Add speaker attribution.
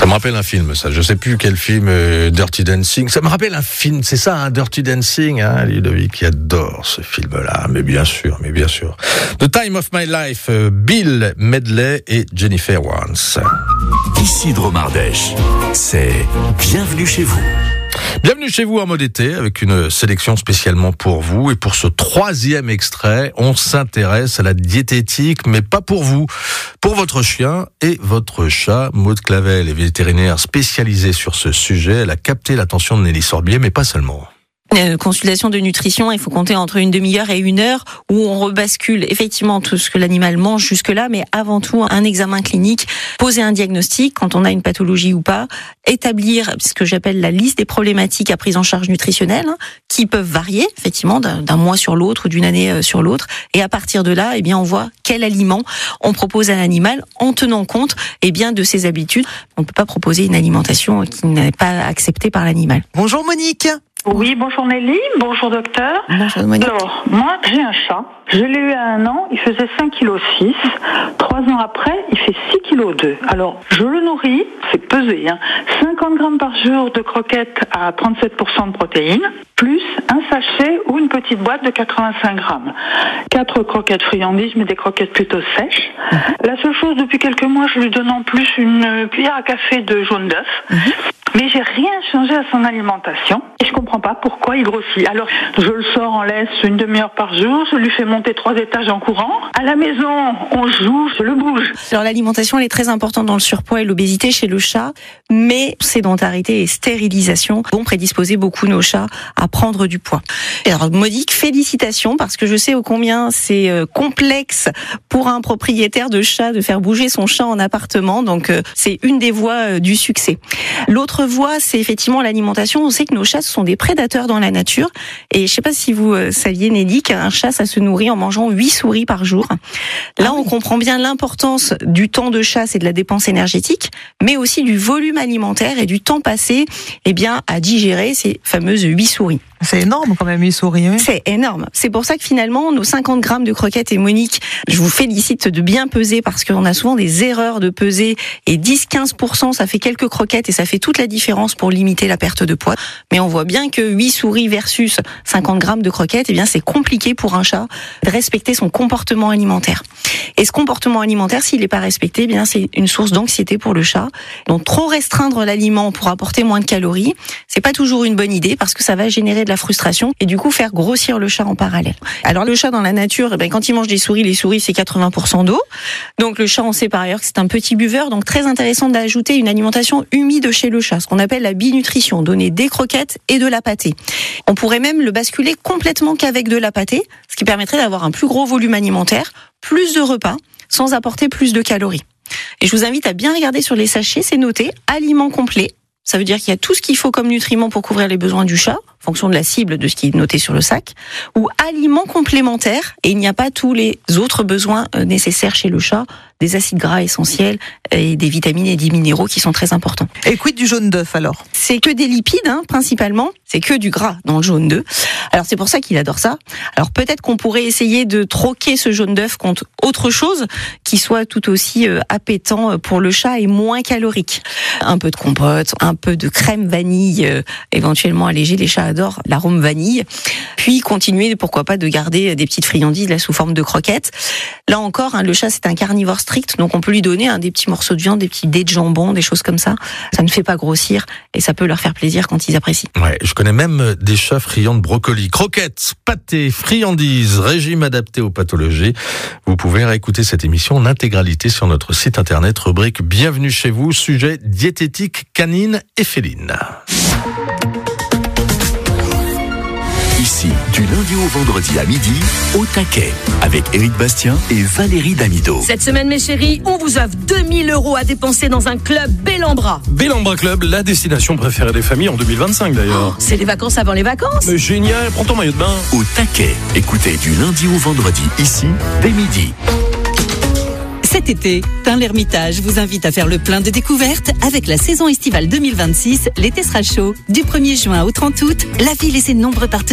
Speaker 1: Ça me rappelle un film, ça. Je sais plus quel film, Dirty Dancing. Ça me rappelle un film, c'est ça, hein, Dirty Dancing, hein, Ludovic qui adore ce film-là. Mais bien sûr. The Time of My Life, Bill Medley et Jennifer Warnes.
Speaker 2: Ici Dromardèche, c'est Bienvenue chez vous.
Speaker 1: Bienvenue chez vous en mode été avec une sélection spécialement pour vous. Et pour ce 3e extrait, on s'intéresse à la diététique, mais pas pour vous. Pour votre chien et votre chat. Maude Clavel est vétérinaire spécialisée sur ce sujet. Elle a capté l'attention de Nelly Sorbier, mais pas seulement.
Speaker 3: Consultation de nutrition, il faut compter entre une demi-heure et 1 heure où on rebascule effectivement tout ce que l'animal mange jusque-là, mais avant tout un examen clinique, poser un diagnostic quand on a une pathologie ou pas, établir ce que j'appelle la liste des problématiques à prise en charge nutritionnelle, qui peuvent varier effectivement d'un mois sur l'autre ou d'une année sur l'autre, et à partir de là, on voit quel aliment on propose à l'animal en tenant compte de ses habitudes. On ne peut pas proposer une alimentation qui n'est pas acceptée par l'animal.
Speaker 4: Bonjour Monique.
Speaker 5: Oui, bonjour Nelly, bonjour docteur.
Speaker 3: Bonjour Monique.
Speaker 5: Alors, moi, j'ai un chat. Je l'ai eu à 1 an, il faisait 5,6 kg. 3 ans après, il fait 6,2 kg. Alors, je le nourris, c'est pesé, 50 grammes par jour de croquettes à 37% de protéines, plus un sachet ou une petite boîte de 85 grammes. 4 croquettes friandises, mais des croquettes plutôt sèches. La seule chose, depuis quelques mois, je lui donne en plus une cuillère à café de jaune d'œuf. Mais j'ai rien changé à son alimentation et je comprends pas pourquoi il grossit. Alors, je le sors en laisse une demi-heure par jour, je lui fais monter 3 étages en courant. À la maison, on joue, je le bouge.
Speaker 3: Alors l'alimentation, elle est très importante dans le surpoids et l'obésité chez le chat, mais sédentarité et stérilisation vont prédisposer beaucoup nos chats à prendre du poids. Alors Monique, félicitations, parce que je sais ô combien c'est complexe pour un propriétaire de chat de faire bouger son chat en appartement, donc c'est une des voies du succès. L'autre voie, c'est effectivement l'alimentation. On sait que nos chats sont des prédateurs dans la nature, et je sais pas si vous saviez Nelly qu'un chat ça se nourrit en mangeant 8 souris par jour. Là, on comprend bien l'importance du temps de chasse et de la dépense énergétique, mais aussi du volume alimentaire et du temps passé à digérer ces fameuses 8 souris.
Speaker 4: C'est énorme quand même, 8 souris. Oui.
Speaker 3: C'est énorme. C'est pour ça que finalement, nos 50 grammes de croquettes, et Monique, je vous félicite de bien peser parce qu'on a souvent des erreurs de peser, et 10-15%, ça fait quelques croquettes et ça fait toute la différence pour limiter la perte de poids. Mais on voit bien que 8 souris versus 50 grammes de croquettes, c'est compliqué pour un chat de respecter son comportement alimentaire. Et ce comportement alimentaire, s'il n'est pas respecté, c'est une source d'anxiété pour le chat. Donc trop restreindre l'aliment pour apporter moins de calories, c'est pas toujours une bonne idée parce que ça va générer de la frustration et du coup faire grossir le chat en parallèle. Alors le chat dans la nature, quand il mange des souris, les souris c'est 80% d'eau. Donc le chat, on sait par ailleurs que c'est un petit buveur, donc très intéressant d'ajouter une alimentation humide chez le chat, ce qu'on appelle la binutrition, donner des croquettes et de la pâtée. On pourrait même le basculer complètement qu'avec de la pâtée, ce qui permettrait d'avoir un plus gros volume alimentaire, plus de repas, sans apporter plus de calories. Et je vous invite à bien regarder sur les sachets, c'est noté, aliments complets. Ça veut dire qu'il y a tout ce qu'il faut comme nutriments pour couvrir les besoins du chat, en fonction de la cible de ce qui est noté sur le sac, ou aliments complémentaires, et il n'y a pas tous les autres besoins nécessaires chez le chat, des acides gras essentiels et des vitamines et des minéraux qui sont très importants.
Speaker 4: Et quid du jaune d'œuf alors ?
Speaker 3: C'est que des lipides, principalement, c'est que du gras dans le jaune d'œuf. Alors c'est pour ça qu'il adore ça. Alors peut-être qu'on pourrait essayer de troquer ce jaune d'œuf contre autre chose qui soit tout aussi appétant pour le chat et moins calorique. Un peu de compote, un peu de crème vanille, éventuellement allégée, les chats adorent l'arôme vanille. Puis continuer, pourquoi pas, de garder des petites friandises là sous forme de croquettes. Là encore, le chat c'est un carnivore strict, donc on peut lui donner des petits morceaux de viande, des petits dés de jambon, des choses comme ça. Ça ne fait pas grossir et ça peut leur faire plaisir quand ils apprécient.
Speaker 1: Ouais, je connais même des chats friands de brocoli. Croquettes, pâté, friandises, régime adapté aux pathologies. Vous pouvez réécouter cette émission en intégralité sur notre site internet, rubrique Bienvenue chez vous, sujet diététique canine et féline.
Speaker 2: Ici, du lundi au vendredi à midi, au taquet, avec Éric Bastien et Valérie Damido.
Speaker 6: Cette semaine, mes chéris, on vous offre 2000 € à dépenser dans un club Bellambra.
Speaker 7: Bellambra Club, la destination préférée des familles en 2025 d'ailleurs.
Speaker 6: C'est les vacances avant les vacances.
Speaker 7: Mais génial, prends ton maillot de bain.
Speaker 2: Au taquet, écoutez du lundi au vendredi, ici, dès midi.
Speaker 8: Cet été, Tain-l'Hermitage vous invite à faire le plein de découvertes avec la saison estivale 2026. L'été sera chaud. Du 1er juin au 30 août, la ville et ses nombreux partenaires